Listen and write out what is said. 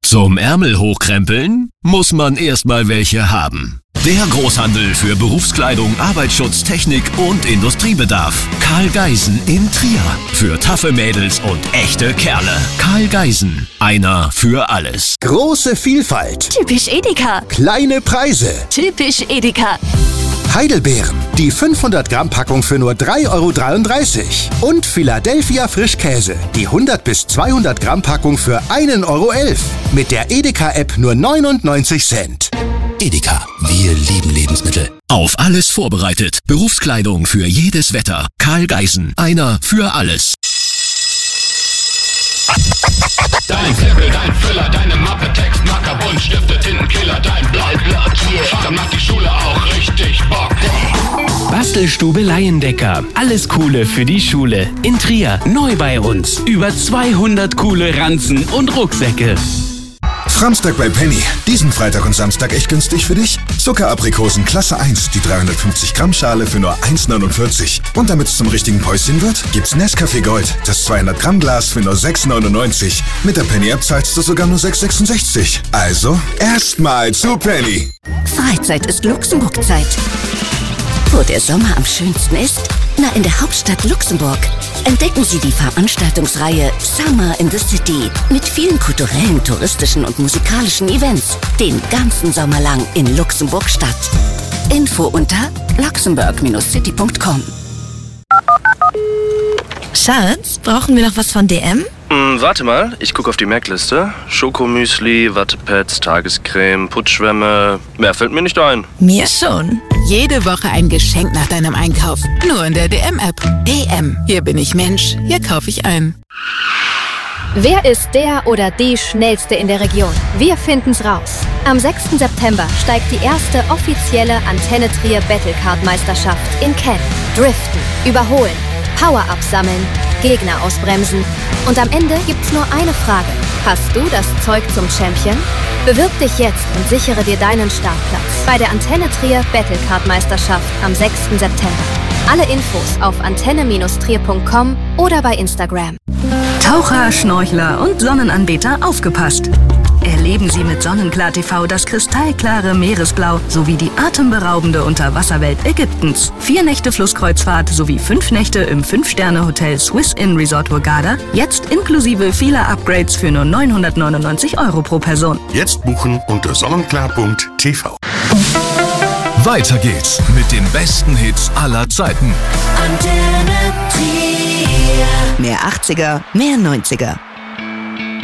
Zum Ärmel hochkrempeln muss man erstmal welche haben. Der Großhandel für Berufskleidung, Arbeitsschutz, Technik und Industriebedarf. Karl Geisen in Trier. Für taffe Mädels und echte Kerle. Karl Geisen. Einer für alles. Große Vielfalt. Typisch Edeka. Kleine Preise. Typisch Edeka. Heidelbeeren. Die 500 Gramm Packung für nur 3,33 €. Und Philadelphia Frischkäse. Die 100 bis 200 Gramm Packung für 1,11 €. Mit der Edeka-App nur 99 Cent. Edeka, wir lieben Lebensmittel. Auf alles vorbereitet. Berufskleidung für jedes Wetter. Karl Geisen. Einer für alles. Dein Zettel, dein Füller, deine Mappe, Text, Marker, Buntstifte, Tintenkiller, dein Blatt, dann macht die Schule auch richtig Bock. Bastelstube Laiendecker. Alles Coole für die Schule. In Trier. Neu bei uns. Über 200 coole Ranzen und Rucksäcke. Samstag bei Penny. Diesen Freitag und Samstag echt günstig für dich. Zuckeraprikosen Klasse 1, die 350 Gramm Schale für nur 1,49 €. Und damit es zum richtigen Päuschen wird, gibt's Nescafé Gold, das 200 Gramm Glas für nur 6,99 €. Mit der Penny-App zahlst du sogar nur 6,66 €. Also, erstmal zu Penny. Freizeit ist Luxemburg-Zeit. Wo der Sommer am schönsten ist? Na, in der Hauptstadt Luxemburg. Entdecken Sie die Veranstaltungsreihe Summer in the City mit vielen kulturellen, touristischen und musikalischen Events. Den ganzen Sommer lang in Luxemburg-Stadt. Info unter luxemburg-city.com. Schatz, brauchen wir noch was von DM? Warte mal, ich gucke auf die Merkliste. Schokomüsli, Wattepads, Tagescreme, Putzschwämme. Mehr fällt mir nicht ein. Mir schon. Jede Woche ein Geschenk nach deinem Einkauf. Nur in der DM-App. DM. Hier bin ich Mensch. Hier kaufe ich ein. Wer ist der oder die Schnellste in der Region? Wir finden's raus. Am 6. September steigt die erste offizielle Antenne Trier Battlecard-Meisterschaft in Cannes. Driften, überholen, Power-Up sammeln, Gegner ausbremsen. Und am Ende gibt's nur eine Frage. Hast du das Zeug zum Champion? Bewirb dich jetzt und sichere dir deinen Startplatz bei der Antenne Trier Battlecard-Meisterschaft am 6. September. Alle Infos auf antenne-trier.com oder bei Instagram. Taucher, Schnorchler und Sonnenanbeter aufgepasst! Erleben Sie mit Sonnenklar TV das kristallklare Meeresblau sowie die atemberaubende Unterwasserwelt Ägyptens. 4 Nächte Flusskreuzfahrt sowie 5 Nächte im 5-Sterne-Hotel Swiss Inn Resort Hurghada. Jetzt inklusive vieler Upgrades für nur 999 € pro Person. Jetzt buchen unter sonnenklar.tv. Weiter geht's mit den besten Hits aller Zeiten. Mehr 80er, mehr 90er.